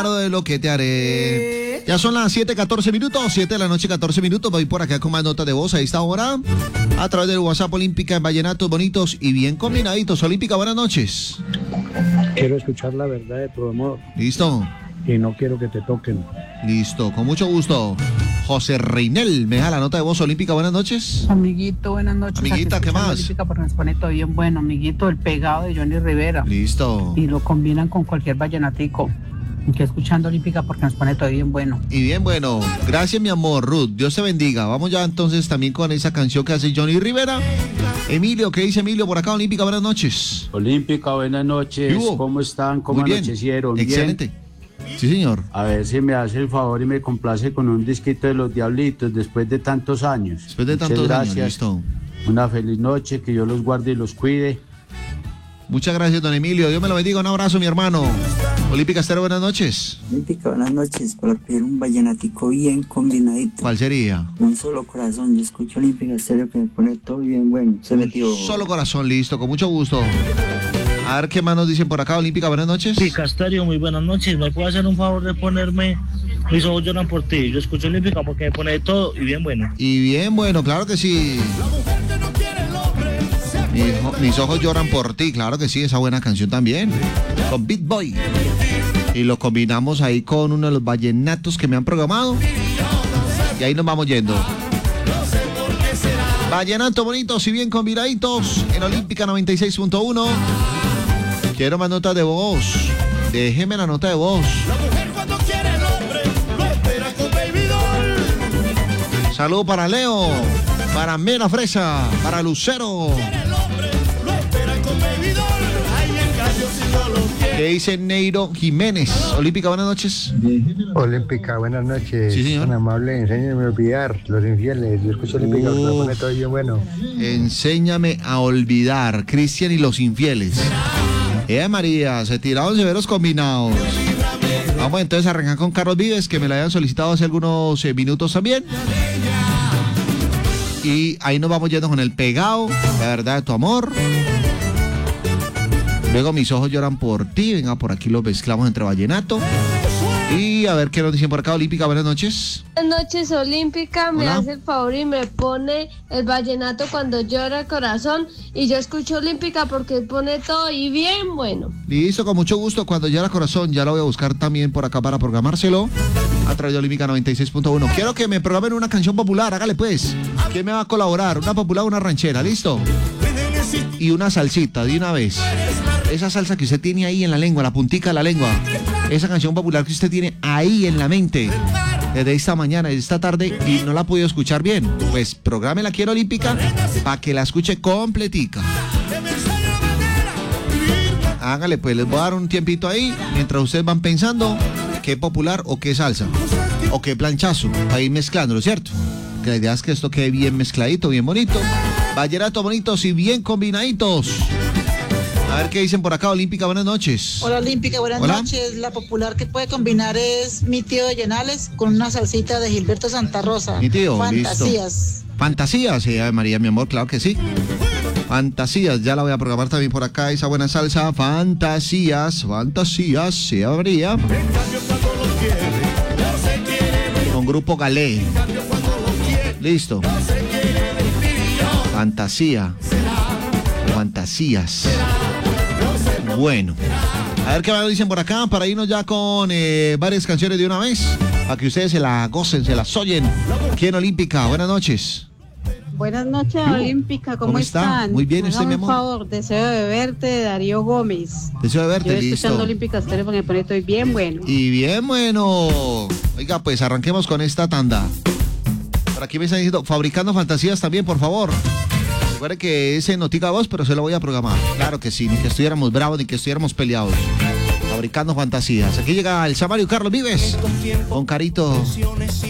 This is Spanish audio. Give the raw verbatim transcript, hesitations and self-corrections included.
de lo que te haré. Ya son las siete catorce minutos, siete de la noche catorce minutos. Voy por acá con más notas de voz a esta hora a través del WhatsApp Olímpica en vallenatos bonitos y bien combinaditos. Olímpica, buenas noches. Quiero escuchar la verdad de tu amor. Listo. Y no quiero que te toquen. Listo, con mucho gusto. José Reinel, me deja la nota de voz. Olímpica, buenas noches. Amiguito, buenas noches. Amiguita, ¿qué más? Olímpica porque nos pone todo bien bueno. Amiguito, el pegado de Johnny Rivera. Listo. Y lo combinan con cualquier vallenatico. Que escuchando Olímpica porque nos pone todo bien bueno. Y bien bueno. Gracias, mi amor, Ruth. Dios te bendiga. Vamos ya entonces también con esa canción que hace Johnny Rivera. Emilio, ¿qué dice Emilio por acá? Olímpica, buenas noches. Olímpica, buenas noches. ¿Cómo están? ¿Cómo Muy bien. anochecieron? Excelente. ¿Bien? Sí, señor. A ver si me hace el favor y me complace con un disquito de Los Diablitos después de tantos años. Después de Muchas tantos gracias. años, listo. Una feliz noche, que Dios los guarde y los cuide. Muchas gracias, don Emilio. Dios me lo bendiga. Un abrazo, mi hermano. Olímpica Estéreo, buenas noches. Olímpica, buenas noches. Para pedir un vallenatico bien combinadito. ¿Cuál sería? Un solo corazón. Yo escucho Olímpica Estéreo que me pone todo bien bueno. Se metió. Solo corazón, listo. Con mucho gusto. A ver qué más nos dicen por acá. Olímpica, buenas noches. Sí, Casterio, muy buenas noches. ¿Me puede hacer un favor de ponerme Mis ojos lloran por ti? Yo escucho Olímpica porque me pone de todo y bien bueno. Y bien bueno, claro que sí. Mis, mis ojos lloran por ti, claro que sí, esa buena canción también. Con Beat Boy. Y lo combinamos ahí con uno de los vallenatos que me han programado. Y ahí nos vamos yendo. Vallenato bonitos y bien combinaditos en Olímpica noventa y seis punto uno. Quiero más notas de voz. Déjeme la nota de voz. Saludos para Leo, para Mena Fresa, para Lucero. ¿Qué dice Neiro Jiménez? Olímpica, buenas noches. Olímpica, buenas noches. Sí, señor. Tan amable, enséñame a olvidar los infieles. Yo escucho Olímpica, uh, me pone todo bien bueno. Enséñame a olvidar, Cristian y los infieles. Eh, María, se tiraron severos combinados. Vamos entonces a arrancar con Carlos Vives, que me la habían solicitado hace algunos eh, minutos también. Y ahí nos vamos yendo con el pegado, la verdad de tu amor. Luego Mis ojos lloran por ti. Venga, por aquí lo mezclamos entre vallenato. Y a ver qué nos dicen por acá. Olímpica, buenas noches. Buenas noches, Olímpica. Me Hola. hace el favor y me pone el vallenato cuando llora el corazón. Y yo escucho Olímpica porque pone todo y bien bueno. Listo, con mucho gusto. Cuando llora corazón, ya lo voy a buscar también por acá para programárselo a través de Olímpica noventa y seis punto uno. Quiero que me programen una canción popular. Hágale pues. ¿Quién me va a colaborar? Una popular, una ranchera. ¿Listo? Y una salsita de una vez. Esa salsa que usted tiene ahí en la lengua, la puntica de la lengua. Esa canción popular que usted tiene ahí en la mente desde esta mañana, desde esta tarde y no la ha podido escuchar bien. Pues programe la Quiero Olímpica para que la escuche completica. Hágale pues, les voy a dar un tiempito ahí mientras ustedes van pensando qué popular o qué salsa o qué planchazo para ir mezclándolo, ¿cierto? Que la idea es que esto quede bien mezcladito, bien bonito. Vallenato bonitos y bien combinaditos. A ver qué dicen por acá. Olímpica, buenas noches. Hola, Olímpica, buenas Hola. noches. La popular que puede combinar es Mi tío de Llenales con una salsita de Gilberto Santa Rosa. Mi tío, Fantasías. listo. Fantasías, sí, Ave María, mi amor, claro que sí. Fantasías, ya la voy a programar también por acá, esa buena salsa. Fantasías, fantasías, sí, Ave María. Con Grupo Galé. Listo. Fantasía. Fantasías. Bueno, a ver qué más dicen por acá para irnos ya con eh, varias canciones de una vez, para que ustedes se la gocen, se las oyen. ¿Quién Olímpica? Buenas noches. Buenas noches, Olímpica, ¿cómo, ¿Cómo está? están? Muy bien, ¿usted, mi amor? Por favor, Deseo de verte, de Darío Gómez. Deseo de verte, Yo listo. escuchando Olímpica Estéreo porque me pone todo bien bueno. Y bien bueno. Oiga, pues arranquemos con esta tanda. Por aquí me están diciendo, fabricando fantasías también, por favor. Recuerde que ese notica voz, pero se lo voy a programar. Claro que sí, ni que estuviéramos bravos, ni que estuviéramos peleados. Fabricando fantasías. Aquí llega el Samario Carlos Vives con Carito.